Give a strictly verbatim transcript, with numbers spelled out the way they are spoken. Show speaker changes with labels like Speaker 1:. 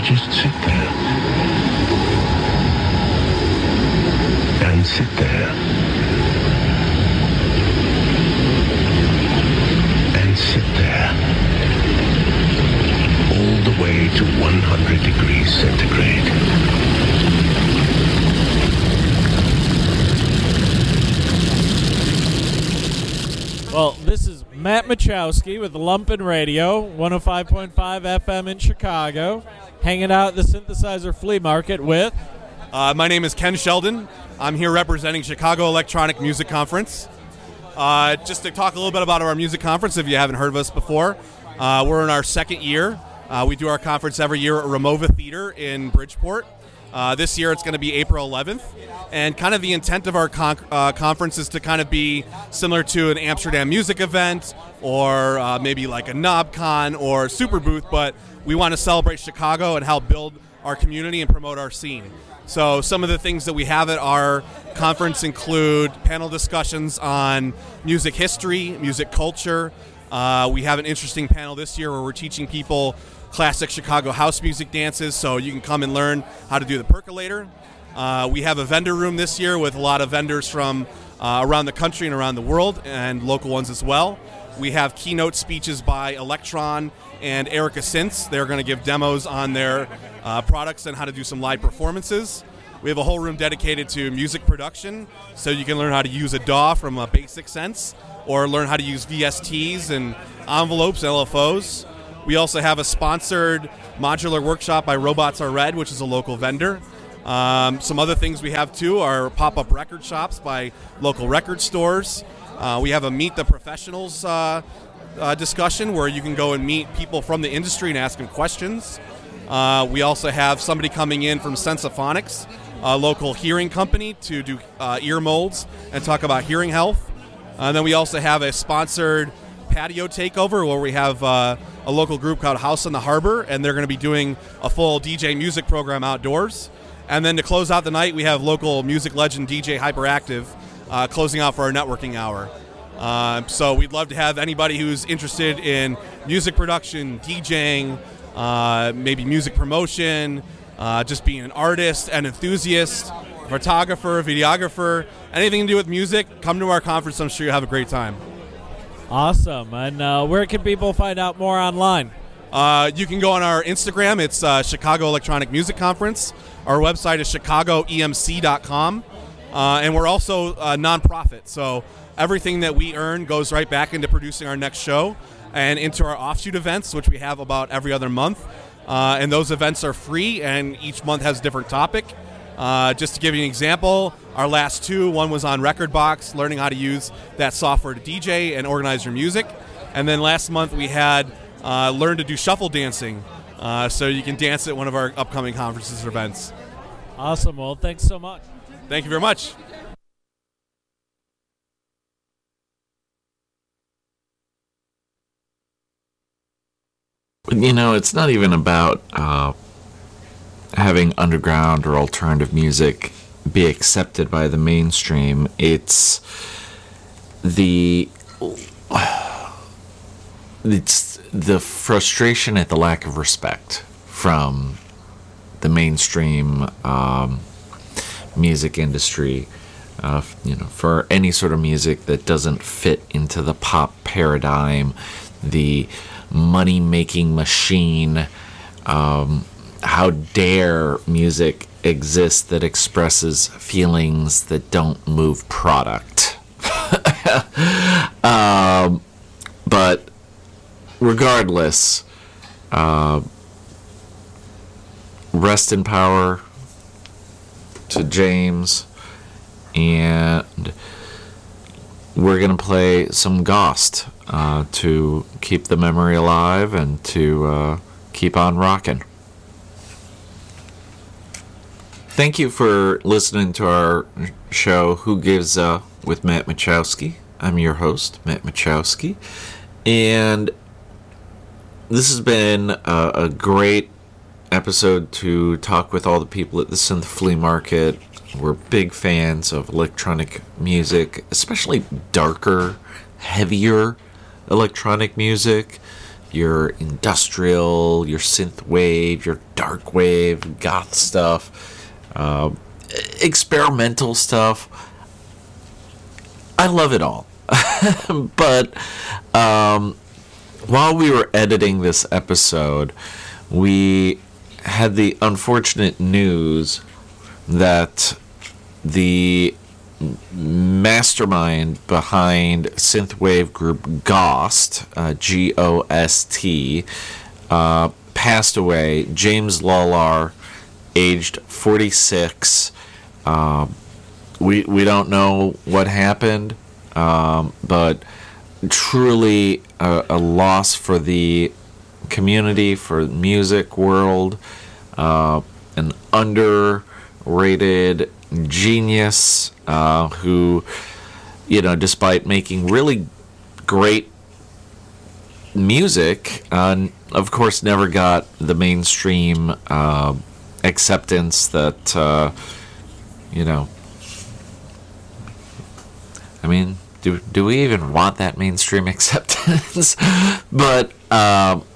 Speaker 1: Just sit there. And sit there. And sit there. All the way to one hundred degrees centigrade.
Speaker 2: Well, this is Matt Machowski with Lumpin' Radio, one oh five point five F M in Chicago, hanging out at the Synthesizer Flea Market with...
Speaker 3: Uh, my name is Ken Sheldon. I'm here representing Chicago Electronic Music Conference. Uh, just to talk a little bit about our music conference, if you haven't heard of us before, uh, we're in our second year. Uh, we do our conference every year at Ramova Theater in Bridgeport. Uh, this year it's going to be April eleventh, and kind of the intent of our con- uh, conference is to kind of be similar to an Amsterdam music event or uh, maybe like a KnobCon or Super Booth, but we want to celebrate Chicago and help build our community and promote our scene. So some of the things that we have at our conference include panel discussions on music history, music culture. Uh, we have an interesting panel this year where we're teaching people classic Chicago house music dances, so you can come and learn how to do the percolator. Uh, we have a vendor room this year with a lot of vendors from uh, around the country and around the world, and local ones as well. We have keynote speeches by Electron and Erica Synths. They're going to give demos on their uh, products and how to do some live performances. We have a whole room dedicated to music production, so you can learn how to use a D A W from a basic sense, or learn how to use V S Ts and envelopes, L F Os. We also have a sponsored modular workshop by Robots Are Red, which is a local vendor. Um, some other things we have, too, are pop-up record shops by local record stores. Uh, we have a Meet the Professionals uh, uh, discussion where you can go and meet people from the industry and ask them questions. Uh, we also have somebody coming in from Sensophonics, a local hearing company, to do uh, ear molds and talk about hearing health. And then we also have a sponsored patio takeover where we have uh, a local group called House on the Harbor, and they're going to be doing a full D J music program outdoors. And then to close out the night, we have local music legend D J Hyperactive uh, closing out for our networking hour. Uh, so we'd love to have anybody who's interested in music production, DJing, uh, maybe music promotion, uh, just being an artist, an enthusiast, photographer, videographer, anything to do with music, come to our conference. I'm sure you'll have a great time.
Speaker 2: Awesome. And uh, where can people find out more online?
Speaker 3: Uh, you can go on our Instagram. It's uh, Chicago Electronic Music Conference. Our website is chicago e m c dot com. Uh, and we're also a nonprofit. So everything that we earn goes right back into producing our next show and into our offshoot events, which we have about every other month. Uh, and those events are free, and each month has a different topic. Uh, just to give you an example, our last two, one was on Rekordbox, learning how to use that software to D J and organize your music. And then last month we had uh, learn to do shuffle dancing, uh, so you can dance at one of our upcoming conferences or events.
Speaker 2: Awesome. Well, thanks so much.
Speaker 3: Thank you very much.
Speaker 4: You know, it's not even about uh, having underground or alternative music be accepted by the mainstream. It's the it's the frustration at the lack of respect from the mainstream um, music industry. Uh, you know, for any sort of music that doesn't fit into the pop paradigm, the money-making machine. Um, how dare music exist that expresses feelings that don't move product? um, but regardless, uh, rest in power to James, and we're going to play some Ghost uh, to keep the memory alive and to uh, keep on rocking. Thank you for listening to our show, Who Gives uh, with Matt Machowski. I'm your host, Matt Machowski, and this has been a, a great episode to talk with all the people at the Synth Flea Market. We're big fans of electronic music, especially darker, heavier electronic music. your industrial, your synth wave, your dark wave, goth stuff, uh, experimental stuff. I love it all. But um, while we were editing this episode, we had the unfortunate news that the mastermind behind synthwave group Ghost, uh, G O S T, uh, passed away. James Lawlar, aged forty-six. Uh, we we don't know what happened, um, but truly a, a loss for the community, for the music world, uh, an underrated genius uh, who, you know, despite making really great music, uh, of course, never got the mainstream uh, acceptance that, uh, you know, I mean, do do we even want that mainstream acceptance? But uh,